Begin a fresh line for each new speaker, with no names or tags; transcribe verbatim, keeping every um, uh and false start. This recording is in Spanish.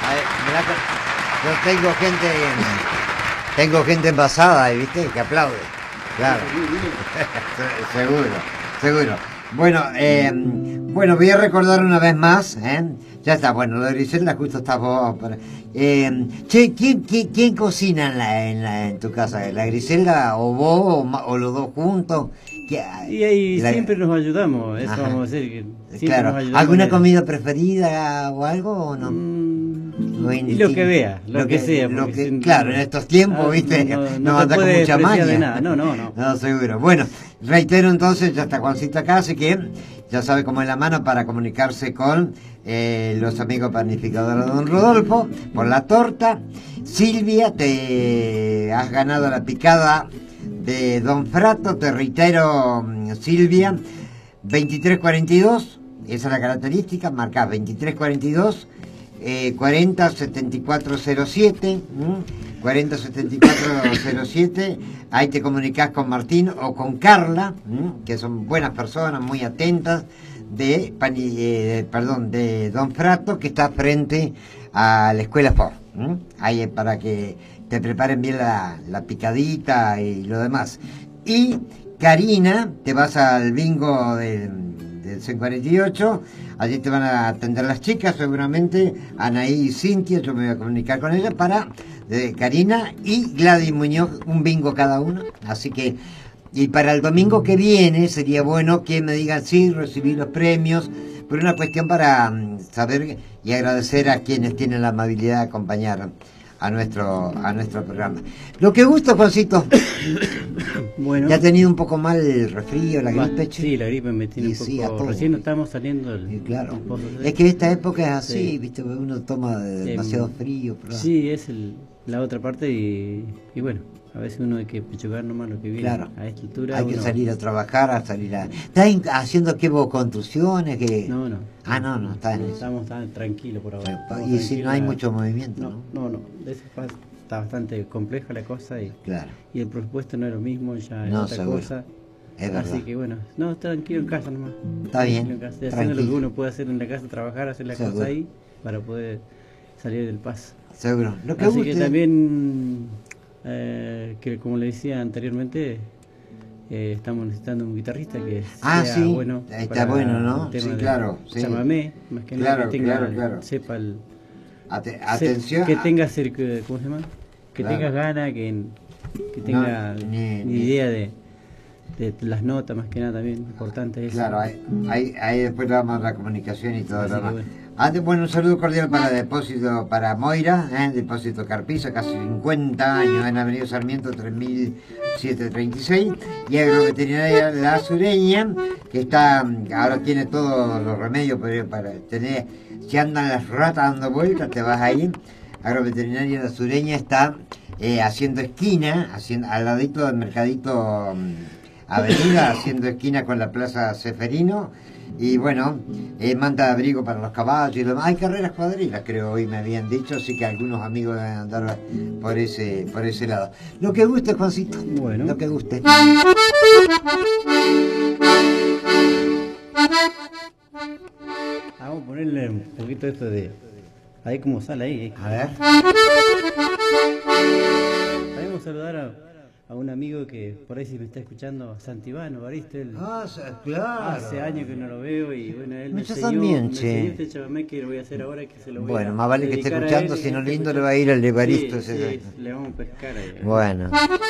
Ay, mirá que yo tengo gente, tengo gente envasada, ¿viste? Que aplaude. Claro. Seguro, seguro. Bueno, eh, bueno, voy a recordar una vez más, ¿eh? Ya está, bueno, lo de Griselda justo está vos. Para, eh, che, ¿quién, quién, quién cocina en, la, en, la, en tu casa? ¿La Griselda o vos o, ma- o los dos juntos? ¿Qué-
Y ahí
la-
siempre nos ayudamos, eso
Ajá.
vamos a decir, que siempre
Claro,
nos ayudamos.
¿alguna
en-
comida preferida o algo o no?
Mm,
Lo
y
indistinto.
lo que vea, lo, que, sea.
lo
porque
que-
si-
claro, en estos tiempos,
ah,
viste,
no,
no,
no se
anda con
puede
mucha
despreciar
maña.
de nada. No, no, no.
No, seguro. Bueno, reitero entonces, ya está Juancito acá, así que ya sabe cómo es la mano para comunicarse con eh, los amigos panificadores de Don Rodolfo por la torta. Silvia, te has ganado la picada de Don Frato, te reitero, mm, Silvia, veintitrés cuarenta y dos, esa es la característica, marcás veintitrés cuarenta y dos, eh, cuarenta setenta y cuatro cero siete, ¿m? cuarenta setenta y cuatro cero siete, ahí te comunicás con Martín o con Carla, ¿m? Que son buenas personas, muy atentas, de, Pani- eh, perdón, de Don Frato, que está frente a la Escuela Ford, ¿m? Ahí es para que te preparen bien la, la picadita y lo demás. Y Karina, te vas al bingo del, del C cuarenta y ocho, allí te van a atender las chicas seguramente, Anaí y Cintia, yo me voy a comunicar con ellas para eh, Karina y Gladys Muñoz, un bingo cada uno, así que, y para el domingo que viene sería bueno que me digan sí, recibí los premios, por una cuestión para mm, saber y agradecer a quienes tienen la amabilidad de acompañar a nuestro a nuestro programa. Lo que gusta, Juancito,
Bueno,
ya ha tenido un poco mal el resfrío, la
va-
gripe, che.
sí, la gripe me tiene
Y
un
sí, a
poco.
todos.
Recién estamos saliendo del.
Y claro,
del pozo, ¿sí?
es que esta época es así,
Sí.
viste, uno toma de- demasiado frío, pero
Sí, es el, la otra parte y, y bueno, a veces uno hay que pechugar nomás lo que viene.
claro,
A esta altura.
hay que
uno-
salir a trabajar, a salir a... ¿Estás in- haciendo qué vos, construcciones? Que...
No, no.
Ah, no, no, está en eso.
Estamos tan tranquilos por ahora. Estamos
Y si no hay
tranquilos.
mucho movimiento,
No,
¿no?
no, no. De ese pas- está bastante compleja la cosa y,
Claro,
y el presupuesto no es lo mismo, ya es
No,
otra
seguro.
cosa.
es verdad.
Así que bueno, no, tranquilo en casa nomás.
Está bien,
Tranquilo en casa. Estoy haciendo lo que
tranquilo.
uno puede hacer en la casa, trabajar, hacer las
Seguro.
cosas ahí para poder salir del paso.
Seguro. Lo que
Así
guste.
que también, eh, que como le decía anteriormente, eh, estamos necesitando un guitarrista que
Ah,
sea
sí,
bueno.
está
para
bueno, ¿no?
el tema
Sí,
de
claro, sí.
chamamé, más que
Claro,
nada que tenga,
claro, claro.
sepa el,
Ate-
se-
atención.
que
a-
tenga cerca- ¿cómo se llama? Que
Claro.
tengas ganas, que, que tenga
No, ni-
ni
ni-
idea de, de las notas, más que nada también, importante eso.
Claro, ahí, ahí, ahí después le damos la comunicación y todo
Así
lo
que
demás.
bueno.
Antes, bueno, un saludo cordial para Depósito, para Moira, ¿eh? Depósito Carpizo, casi cincuenta años, en Avenida Sarmiento tres mil setecientos treinta y seis, y Agroveterinaria La Sureña, que está, ahora tiene todos los remedios para, para tener, si andan las ratas dando vueltas, te vas ahí. Agroveterinaria La Sureña está eh, haciendo esquina, haciendo, al ladito del Mercadito mm, Avenida, haciendo esquina con la Plaza Seferino. Y bueno, eh, manda abrigo para los caballos y lo demás. Hay carreras cuadrilas, creo, hoy me habían dicho, así que algunos amigos deben andar por ese, por ese lado. Lo que guste, Juancito.
Bueno.
Lo que guste.
Vamos a ponerle un poquito esto de... Ahí como sale ahí. ahí.
A ver.
Vamos a saludar a, a un amigo que por ahí si me está escuchando, a Santibano Baristo. Él,
Ah, claro.
hace años que no lo veo y bueno, él me
Yo
enseñó,
también,
me
che.
enseñó este chamamé que lo voy a hacer ahora, que se lo voy
Bueno,
a
más vale que esté
dedicar a
escuchando,
él,
si no
que esté
lindo le
escuchando.
va a ir al de Baristo.
Sí,
ese-
sí, le vamos a pescar ahí.
Bueno.